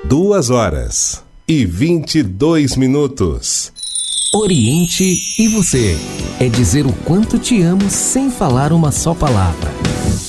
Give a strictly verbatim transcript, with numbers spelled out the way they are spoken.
Duas horas e vinte e dois minutos. Oriente e você. É dizer o quanto te amo sem falar uma só palavra.